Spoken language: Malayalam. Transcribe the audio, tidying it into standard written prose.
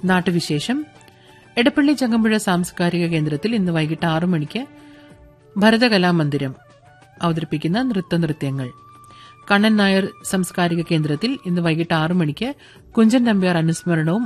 നാട്ടുവിശേഷം. എടപ്പള്ളി ചങ്ങമ്പുഴ സാംസ്കാരിക കേന്ദ്രത്തിൽ ഇന്ന് വൈകിട്ട് 6 മണിക്ക് ഭരതകലാമന്ദിരം അവതരിപ്പിക്കുന്ന നൃത്തനൃത്യങ്ങൾ. കണ്ണൻ നായർ സാംസ്കാരിക കേന്ദ്രത്തിൽ ഇന്ന് വൈകിട്ട് 6 മണിക്ക് കുഞ്ചൻ നമ്പ്യാർ അനുസ്മരണവും